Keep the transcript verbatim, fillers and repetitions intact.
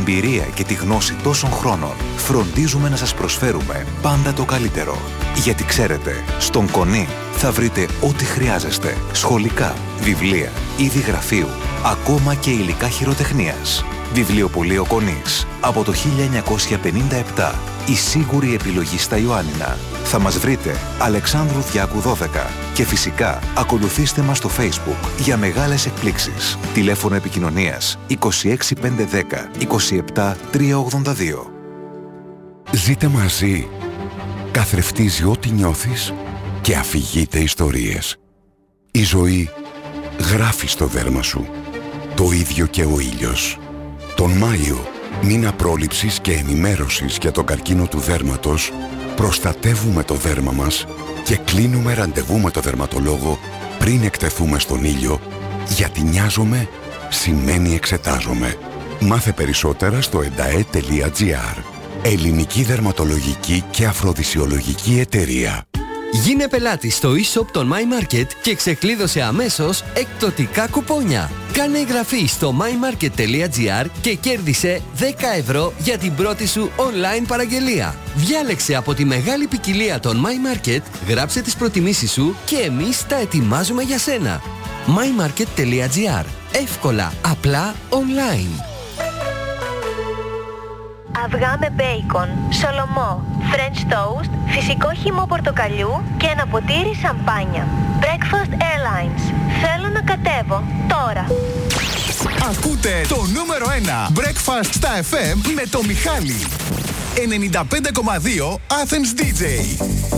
εμπειρία και τη γνώση τόσων χρόνων, φροντίζουμε να σας προσφέρουμε πάντα το καλύτερο. Γιατί ξέρετε, στον Κονή θα βρείτε ό,τι χρειάζεστε. Σχολικά, βιβλία, είδη γραφείου, ακόμα και υλικά χειροτεχνίας. Βιβλιοπωλείο Κονής. Από το χίλια εννιακόσια πενήντα επτά. Η σίγουρη επιλογή στα Ιωάννινα. Θα μας βρείτε Αλεξάνδρου Διάκου δώδεκα. Και φυσικά ακολουθήστε μας στο Facebook για μεγάλες εκπλήξεις. Τηλέφωνο επικοινωνίας είκοσι έξι πεντακόσια δέκα είκοσι επτά τριακόσια ογδόντα δύο. Ζείτε μαζί. Καθρεφτίζει ό,τι νιώθεις και αφηγείται ιστορίες. Η ζωή γράφει στο δέρμα σου. Το ίδιο και ο ήλιος. Τον Μάιο, μήνα πρόληψης και ενημέρωσης για τον καρκίνο του δέρματος, προστατεύουμε το δέρμα μας και κλείνουμε ραντεβού με το δερματολόγο πριν εκτεθούμε στον ήλιο, γιατί νοιάζομαι σημαίνει εξετάζομαι. Μάθε περισσότερα στο εντα-ε τελεία τζι άρ. Ελληνική Δερματολογική και Αφροδισιολογική Εταιρεία. Γίνε πελάτη στο e-shop των My Market και ξεκλείδωσε αμέσως εκπτωτικά κουπόνια. Κάνε εγγραφή στο μάι μάρκετ τελεία τζι άρ και κέρδισε δέκα ευρώ για την πρώτη σου online παραγγελία. Διάλεξε από τη μεγάλη ποικιλία των My Market, γράψε τις προτιμήσεις σου και εμείς τα ετοιμάζουμε για σένα. μάι μάρκετ τελεία τζι άρ. Εύκολα, απλά, online. Αυγά με μπέικον, σολομό, French toast, φυσικό χυμό πορτοκαλιού και ένα ποτήρι σαμπάνια. Breakfast Airlines. Θέλω να κατέβω τώρα. Ακούτε το νούμερο ένα Breakfast στα εφ εμ με το Μιχάλη. ενενήντα πέντε κόμμα δύο Athens ντι τζέι.